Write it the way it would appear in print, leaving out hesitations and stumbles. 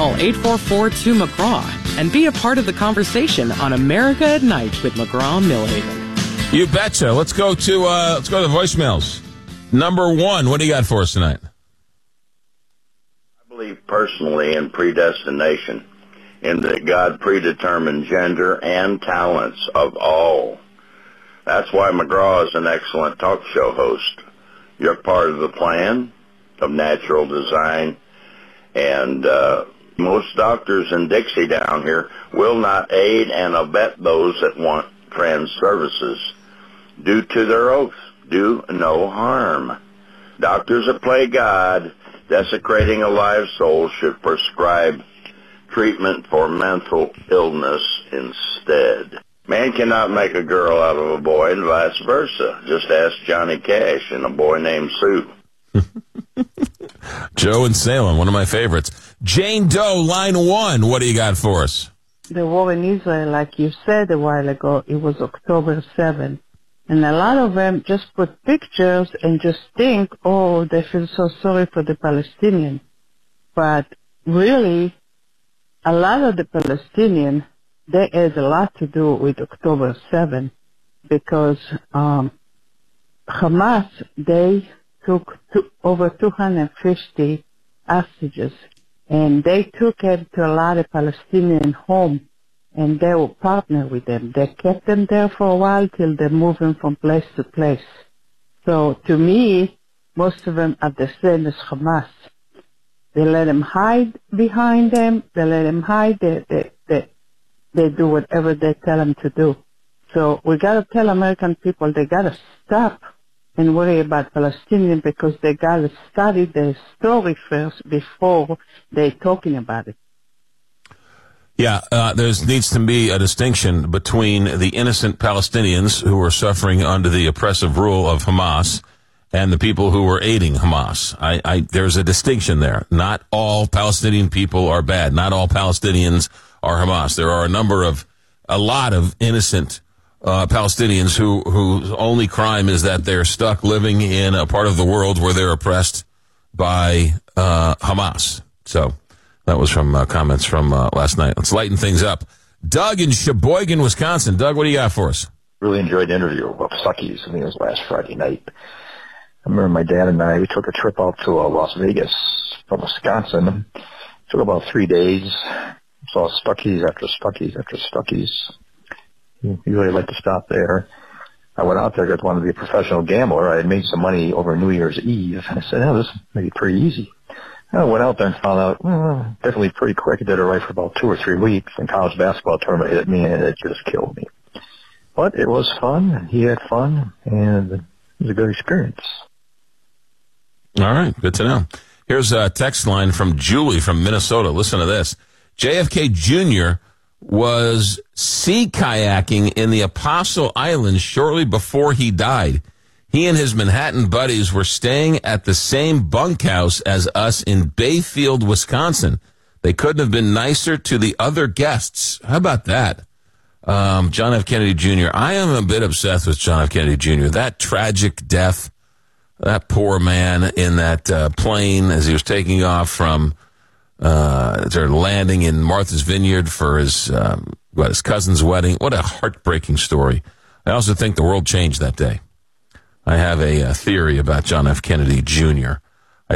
Call 844-2-McGraw and be a part of the conversation on America at Night with McGraw-Millhaven. You betcha. Let's go to the voicemails. Number one, what do you got for us tonight? I believe personally in predestination, in that God predetermined gender and talents of all. That's why McGraw is an excellent talk show host. You're part of the plan of natural design, and most doctors in Dixie down here will not aid and abet those that want trans services. Due to their oath, do no harm. Doctors that play God, desecrating a live soul, should prescribe treatment for mental illness instead. Man cannot make a girl out of a boy and vice versa. Just ask Johnny Cash and a boy named Sue. Joe in Salem, one of my favorites. Jane Doe, line one. What do you got for us? The war in Israel, like you said a while ago, it was October 7th. And a lot of them just put pictures and just think, oh, they feel so sorry for the Palestinians. But really, a lot of the Palestinians, they had a lot to do with October 7th because Hamas, they took over 250 hostages, and they took it to a lot of Palestinian homes, and they will partner with them. They kept them there for a while till they move them from place to place. So to me, most of them are the same as Hamas. They let them hide behind them. They let them hide. They do whatever they tell them to do. So we got to tell American people they got to stop and worry about Palestinians because they got to study the story first before they talking about it. Yeah, there needs to be a distinction between the innocent Palestinians who are suffering under the oppressive rule of Hamas and the people who are aiding Hamas. There's a distinction there. Not all Palestinian people are bad. Not all Palestinians are Hamas. There are a lot of innocent Palestinians whose only crime is that they're stuck living in a part of the world where they're oppressed by Hamas. So that was from comments from last night. Let's lighten things up. Doug in Sheboygan, Wisconsin. Doug, what do you got for us? Really enjoyed the interview about Stuckey's. I think it was last Friday night. I remember my dad and I, we took a trip out to Las Vegas from Wisconsin. It took about 3 days. Saw Stuckey's after Stuckey's after Stuckey's. You really like to stop there. I went out there because I wanted to be a professional gambler. I had made some money over New Year's Eve. I said, oh, this may be pretty easy. I went out there and found out, definitely pretty quick. I did it right for about 2 or 3 weeks. And college basketball tournament hit me, and it just killed me. But it was fun. He had fun, and it was a good experience. All right, good to know. Here's a text line from Julie from Minnesota. Listen to this. JFK Jr. was sea kayaking in the Apostle Islands shortly before he died. He and his Manhattan buddies were staying at the same bunkhouse as us in Bayfield, Wisconsin. They couldn't have been nicer to the other guests. How about that? John F. Kennedy Jr. I am a bit obsessed with John F. Kennedy Jr. That tragic death, that poor man in that plane as he was taking off from they're landing in Martha's Vineyard for his cousin's wedding. What a heartbreaking story. I also think the world changed that day. I have a theory about John F. Kennedy Jr.